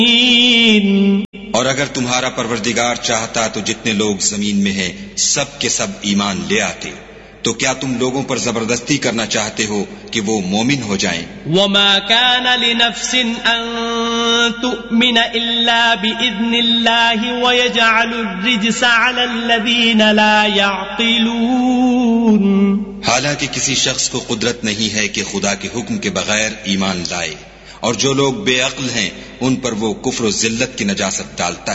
और अगर तुम्हारा परवरदिगार चाहता तो जितने लोग जमीन में हैं सब के सब ईमान ले आते। तो क्या तुम लोगों पर जबरदस्ती करना चाहते हो कि वो मोमिन हो जाएं? वमा कान लिनफ्सिन अन तु'मिन इल्ला बिइज़्निल्लाहि व यजअलुर रिज्सा अलल्लज़ीना ला यअक़िलून। हालांकि किसी शख्स को कुदरत नहीं है कि खुदा के हुक्म के बगैर ईमान लाए, और जो लोग बेअक्ल हैं उन पर वो कुफ्र और जिल्लत की नजासत डालता है।